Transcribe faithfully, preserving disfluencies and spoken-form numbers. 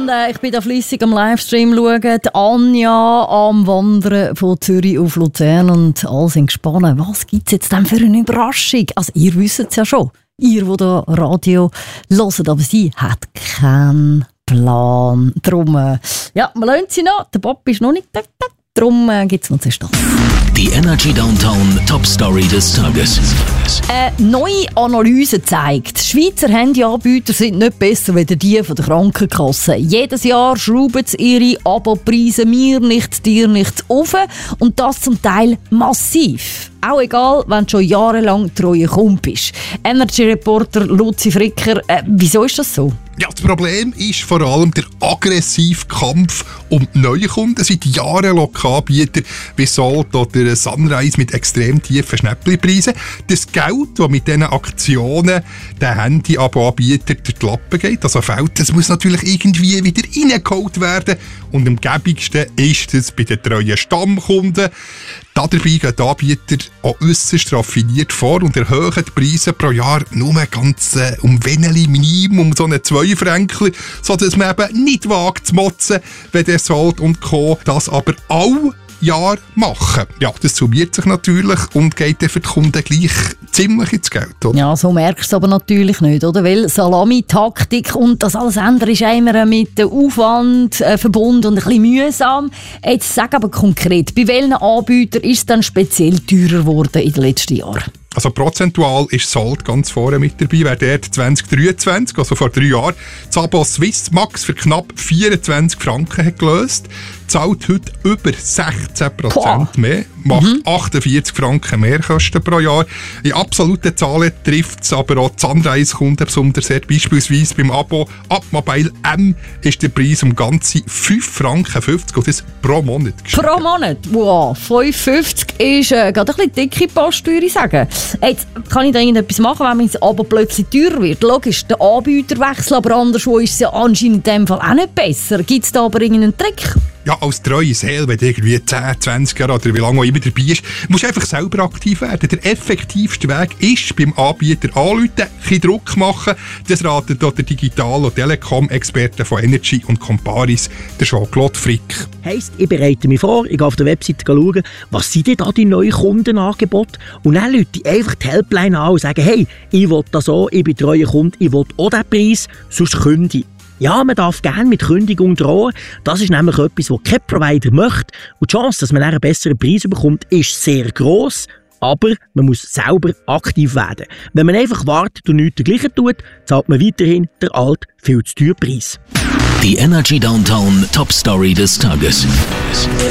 Und äh, ich bin da fleissig am Livestream schauen. Die Anja am Wandern von Zürich auf Luzern und alle sind gespannt. Was gibt es jetzt denn für eine Überraschung? Also ihr wisst es ja schon. Ihr, die da Radio hört, aber sie hat keinen Plan. Darum, äh, ja, wir lassen sie noch. Der Bob ist noch nicht da. Darum äh, gibt es noch zuerst das. Die Energy Downtown Top Story des Tages. Eine neue Analyse zeigt, Schweizer Handyanbieter sind nicht besser als die von der Krankenkasse. Jedes Jahr schrauben sie ihre Abopreise mir nicht, dir nicht auf. Und das zum Teil massiv. Auch egal, wenn du schon jahrelang treuer Kumpel bist. Energy-Reporter Luzi Fricker, äh, wieso ist das so? Ja, das Problem ist vor allem der aggressive Kampf um die neuen Kunden. Seit Jahren Lokalanbieter wie Salt oder Sunrise mit extrem tiefen Schnäppchenpreisen. Das Geld, das mit diesen Aktionen den Handy-Abo-Anbietern durch die Lappen geht, also fällt, das muss natürlich irgendwie wieder reingeholt werden. Und am gäbigsten ist es bei den treuen Stammkunden. Dabei gehen die Anbieter auch äusserst raffiniert vor und erhöhen die Preise pro Jahr nur ganz äh, um wenige Minimum, um so eine zwei Franken, sodass man eben nicht wagt zu motzen, wenn der Salt und Co. das aber all Jahr machen. Ja, das summiert sich natürlich und geht dann für die Kunden gleich ziemlich ins Geld, oder? Ja, so merkst du es aber natürlich nicht, oder? Weil Salami-Taktik und das alles ändern ist immer mit dem Aufwand äh, verbunden und ein bisschen mühsam. Jetzt sag aber konkret, bei welchen Anbietern ist es dann speziell teurer geworden in den letzten Jahren? Also prozentual ist Salt ganz vorne mit dabei. Wer dort zwanzig dreiundzwanzig, also vor drei Jahren, das Abo Swiss Max für knapp vierundzwanzig Franken hat gelöst, zahlt heute über sechzehn Prozent mehr, macht mhm. achtundvierzig Franken Mehrkosten pro Jahr. In absoluten Zahlen trifft es aber auch die Sunrise-Kunden besonders sehr. Beispielsweise beim Abo Ab Mobile M ist der Preis um ganze fünf Franken fünfzig und das pro Monat gestiegen. Pro Monat? Wow, fünf Franken fünfzig ist äh, gerade ein bisschen dicke Post, würde ich sagen. Jetzt kann ich da irgendetwas machen, wenn mein Abo plötzlich teurer wird? Logisch, der Anbieter wechselt, aber anderswo ist es ja anscheinend in dem Fall auch nicht besser. Gibt es da aber irgendeinen Trick? Ja, als treue Seele, wenn du irgendwie zehn, zwanzig Jahre oder wie lange auch immer dabei bist, musst du einfach selber aktiv werden. Der effektivste Weg ist, beim Anbieter anrufen, ein bisschen Druck machen. Das ratet auch der Digital- und Telekom-Experte von Energy und Comparis, der Jean-Claude Frick. Heisst, ich bereite mich vor, ich gehe auf der Webseite schauen, was sind denn da die neuen Kundenangebote? Und dann rufe ich einfach die Helpline an und sage, hey, ich will das so, ich bin treuer Kunde, ich will auch diesen Preis, sonst kündige ich. Ja, man darf gerne mit Kündigung drohen. Das ist nämlich etwas, was kein Provider möchte. Und die Chance, dass man einen besseren Preis bekommt, ist sehr gross. Aber man muss selber aktiv werden. Wenn man einfach wartet und nichts dergleichen tut, zahlt man weiterhin den alt viel zu teuren Preis. Die Energy Downtown Top Story des Tages.